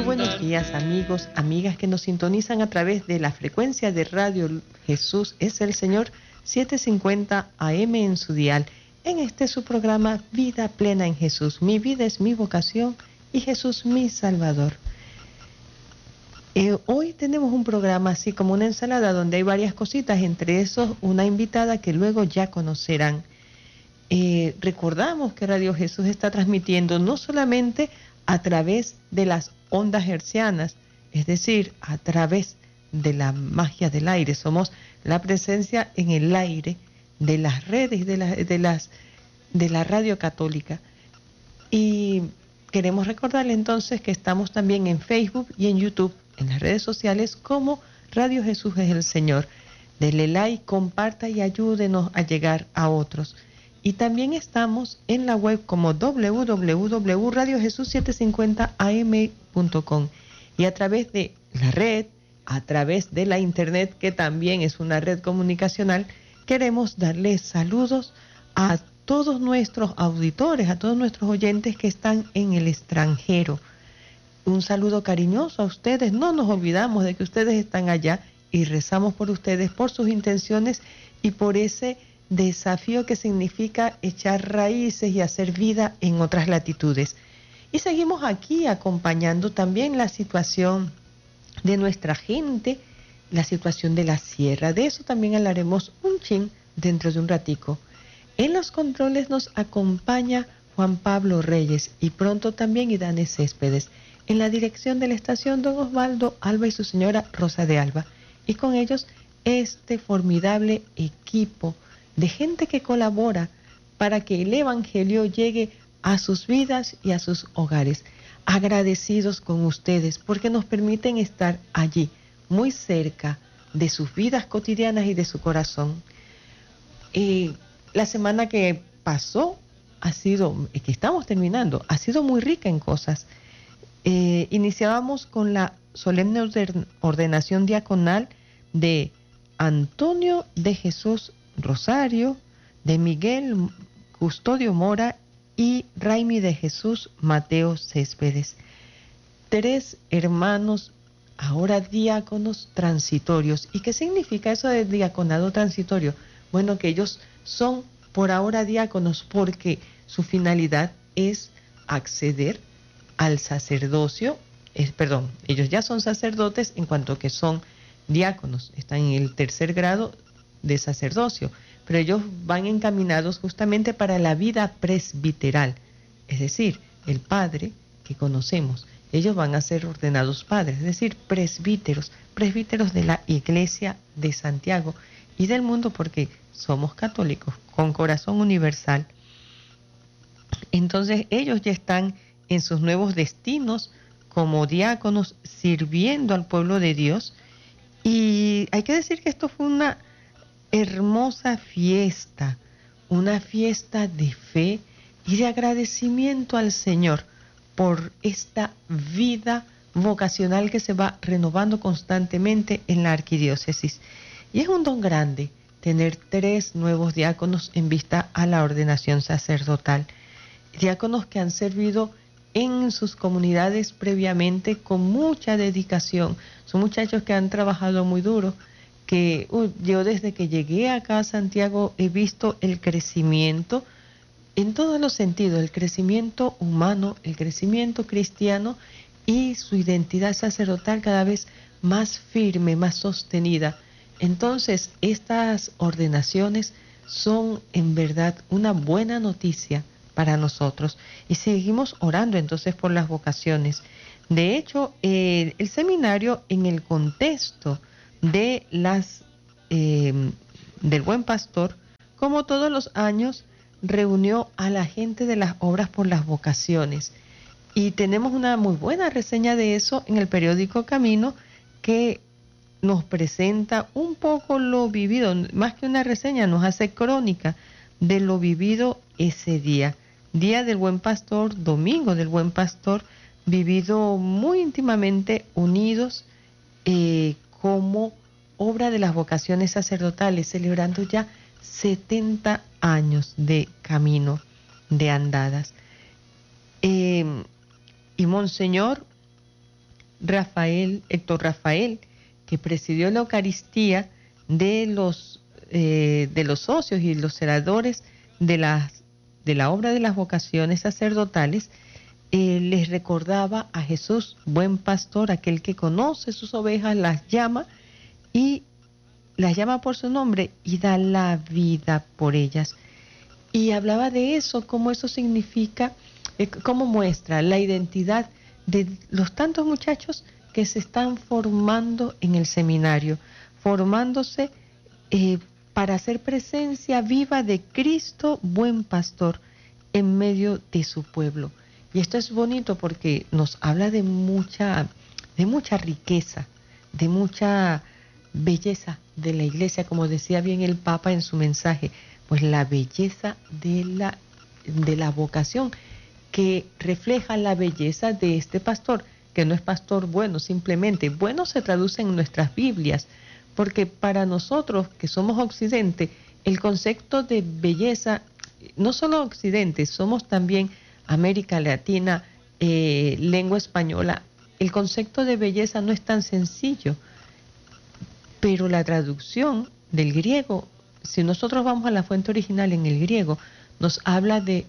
Buenos días amigos, amigas que nos sintonizan a través de la frecuencia de Radio Jesús es el Señor 750 AM en su dial. En este su programa Vida Plena en Jesús. Mi vida es mi vocación y Jesús mi Salvador. Hoy tenemos un programa así como una ensalada donde hay varias cositas, entre esos una invitada que luego ya conocerán. Recordamos que Radio Jesús está transmitiendo no solamente a través de las ondas hertzianas, es decir, a través de la magia del aire. Somos la presencia en el aire de las redes de la radio católica. Y queremos recordarle entonces que estamos también en Facebook y en YouTube, en las redes sociales como Radio Jesús es el Señor. Dele like, comparta y ayúdenos a llegar a otros. Y también estamos en la web como www.radiojesus750am.com y a través de la red, a través de la internet, que también es una red comunicacional, queremos darles saludos a todos nuestros auditores, a todos nuestros oyentes que están en el extranjero. Un saludo cariñoso a ustedes. No nos olvidamos de que ustedes están allá y rezamos por ustedes, por sus intenciones y por ese desafío que significa echar raíces y hacer vida en otras latitudes. Y seguimos aquí acompañando también la situación de nuestra gente, la situación de la sierra. De eso también hablaremos un chin dentro de un ratico. En los controles nos acompaña Juan Pablo Reyes y pronto también Idane Céspedes. En la dirección de la estación, don Osvaldo Alba y su señora Rosa de Alba. Y con ellos este formidable equipo de gente que colabora para que el Evangelio llegue a sus vidas y a sus hogares. Agradecidos con ustedes porque nos permiten estar allí, muy cerca de sus vidas cotidianas y de su corazón. La semana que pasó que estamos terminando, ha sido muy rica en cosas. Iniciábamos con la solemne ordenación diaconal de Antonio de Jesús Rosario, de Miguel Custodio Mora y Raimi de Jesús Mateo Céspedes. 3 hermanos, ahora diáconos transitorios. ¿Y qué significa eso de diaconado transitorio? Bueno, que ellos son por ahora diáconos porque su finalidad es acceder al sacerdocio. Ellos ya son sacerdotes en cuanto que son diáconos, están en el 3er grado de sacerdocio, pero ellos van encaminados justamente para la vida presbiteral, es decir, el padre que conocemos, ellos van a ser ordenados padres, es decir, presbíteros de la Iglesia de Santiago y del mundo, porque somos católicos con corazón universal. Entonces ellos ya están en sus nuevos destinos como diáconos sirviendo al pueblo de Dios. Y hay que decir que esto fue una hermosa fiesta, una fiesta de fe y de agradecimiento al Señor por esta vida vocacional que se va renovando constantemente en la arquidiócesis. Y es un don grande tener 3 nuevos diáconos en vista a la ordenación sacerdotal. Diáconos que han servido en sus comunidades previamente con mucha dedicación. Son muchachos que han trabajado muy duro, que yo desde que llegué acá a Santiago he visto el crecimiento en todos los sentidos, el crecimiento humano, el crecimiento cristiano y su identidad sacerdotal cada vez más firme, más sostenida. Entonces, estas ordenaciones son en verdad una buena noticia para nosotros y seguimos orando entonces por las vocaciones. De hecho, el seminario en el contexto de del Buen Pastor, como todos los años, reunió a la gente de las obras por las vocaciones y tenemos una muy buena reseña de eso en el periódico Camino, que nos presenta un poco lo vivido, más que una reseña, nos hace crónica de lo vivido ese día del Buen Pastor, domingo del Buen Pastor, vivido muy íntimamente unidos como obra de las vocaciones sacerdotales, celebrando ya 70 años de camino, de andadas. Y Monseñor Héctor Rafael, que presidió la Eucaristía de los socios y los celadores de la obra de las vocaciones sacerdotales, les recordaba a Jesús, buen pastor, aquel que conoce sus ovejas, las llama por su nombre y da la vida por ellas. Y hablaba de eso, cómo eso significa, cómo muestra la identidad de los tantos muchachos que se están formando en el seminario, formándose para hacer presencia viva de Cristo, buen pastor, en medio de su pueblo. Y esto es bonito porque nos habla de mucha riqueza, de mucha belleza de la iglesia, como decía bien el Papa en su mensaje, pues la belleza de la vocación, que refleja la belleza de este pastor, que no es pastor bueno, simplemente bueno se traduce en nuestras Biblias, porque para nosotros que somos Occidente, el concepto de belleza, no solo Occidente, somos también América Latina, lengua española, el concepto de belleza no es tan sencillo, pero la traducción del griego, si nosotros vamos a la fuente original en el griego, nos habla de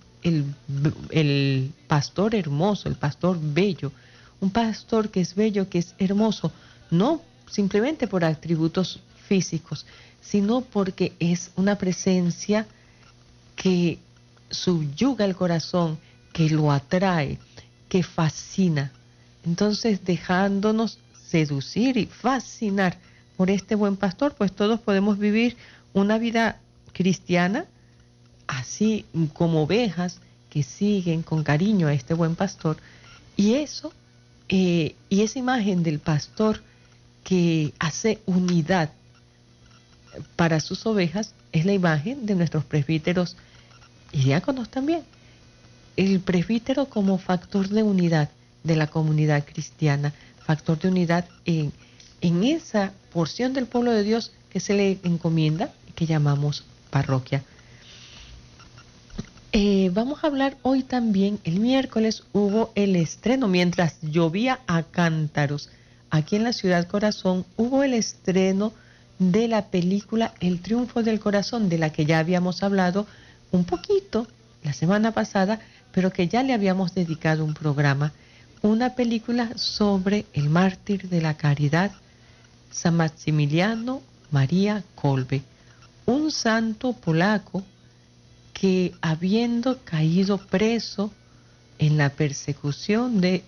el pastor hermoso, el pastor bello, un pastor que es bello, que es hermoso, no simplemente por atributos físicos, sino porque es una presencia que subyuga el corazón, que lo atrae, que fascina. Entonces, dejándonos seducir y fascinar por este buen pastor, pues todos podemos vivir una vida cristiana, así como ovejas que siguen con cariño a este buen pastor. Y eso, y esa imagen del pastor que hace unidad para sus ovejas, es la imagen de nuestros presbíteros y diáconos también. El presbítero como factor de unidad de la comunidad cristiana, factor de unidad en esa porción del pueblo de Dios que se le encomienda y que llamamos parroquia. Vamos a hablar hoy también, el miércoles hubo el estreno, mientras llovía a cántaros, aquí en la Ciudad Corazón hubo el estreno de la película El Triunfo del Corazón, de la que ya habíamos hablado un poquito la semana pasada, pero que ya le habíamos dedicado un programa, una película sobre el mártir de la caridad, San Maximiliano María Kolbe, un santo polaco que, habiendo caído preso en la persecución del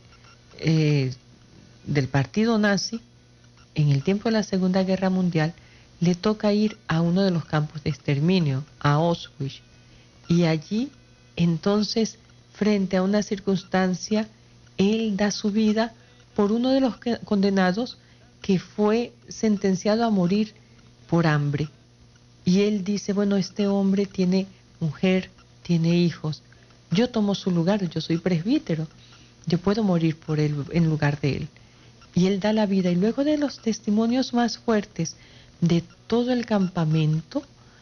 partido nazi en el tiempo de la Segunda Guerra Mundial, le toca ir a uno de los campos de exterminio, a Auschwitz, y allí entonces, frente a una circunstancia, él da su vida por uno de los condenados que fue sentenciado a morir por hambre. Y él dice, bueno, este hombre tiene mujer, tiene hijos, yo tomo su lugar, yo soy presbítero, yo puedo morir por él en lugar de él. Y él da la vida, y luego de los testimonios más fuertes de todo el campamento,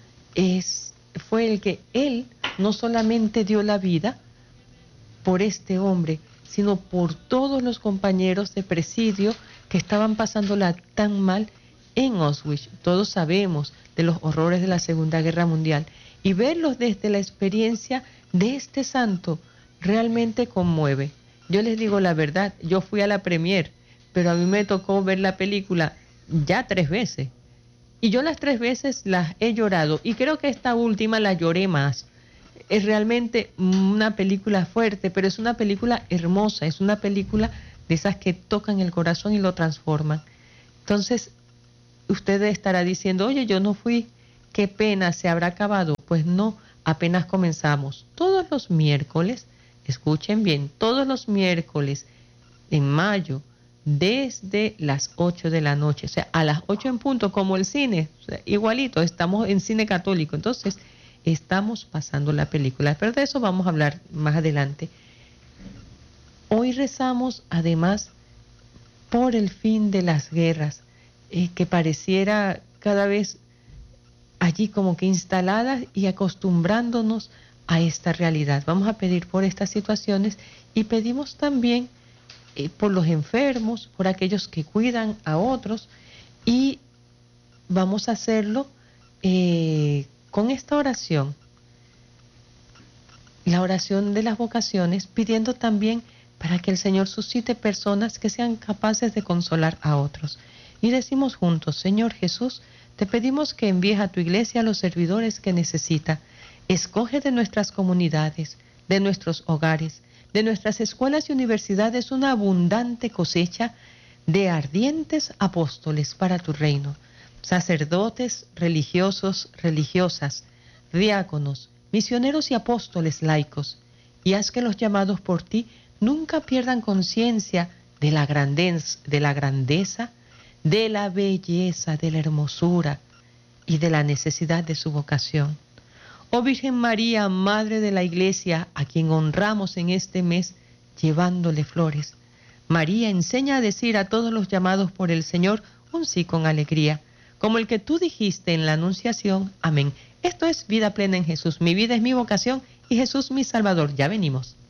fue el que él no solamente dio la vida por este hombre, sino por todos los compañeros de presidio que estaban pasándola tan mal en Auschwitz. Todos sabemos de los horrores de la Segunda Guerra Mundial, y verlos desde la experiencia de este santo realmente conmueve. Yo les digo la verdad, yo fui a la premier, pero a mí me tocó ver la película ya 3 veces, y yo las 3 veces las he llorado, y creo que esta última la lloré más. Es realmente una película fuerte, pero es una película hermosa, es una película de esas que tocan el corazón y lo transforman. Entonces, usted estará diciendo, oye, yo no fui, qué pena, se habrá acabado. Pues no, apenas comenzamos. Todos los miércoles, escuchen bien, todos los miércoles en mayo, desde las 8 de la noche, o sea, a las 8 en punto, como el cine, o sea, igualito, estamos en cine católico, entonces estamos pasando la película, pero de eso vamos a hablar más adelante. Hoy rezamos además por el fin de las guerras, que pareciera cada vez allí como que instaladas, y acostumbrándonos a esta realidad. Vamos a pedir por estas situaciones y pedimos también por los enfermos, por aquellos que cuidan a otros, y vamos a hacerlo con esta oración, la oración de las vocaciones, pidiendo también para que el Señor suscite personas que sean capaces de consolar a otros. Y decimos juntos: Señor Jesús, te pedimos que envíes a tu iglesia a los servidores que necesita. Escoge de nuestras comunidades, de nuestros hogares, de nuestras escuelas y universidades una abundante cosecha de ardientes apóstoles para tu reino, sacerdotes, religiosos, religiosas, diáconos, misioneros y apóstoles laicos, y haz que los llamados por ti nunca pierdan conciencia de la grandeza, de la belleza, de la hermosura y de la necesidad de su vocación. Oh Virgen María, Madre de la Iglesia, a quien honramos en este mes llevándole flores, María, enseña a decir a todos los llamados por el Señor un sí con alegría, como el que tú dijiste en la Anunciación. Amén. Esto es Vida Plena en Jesús. Mi vida es mi vocación y Jesús mi Salvador. Ya venimos.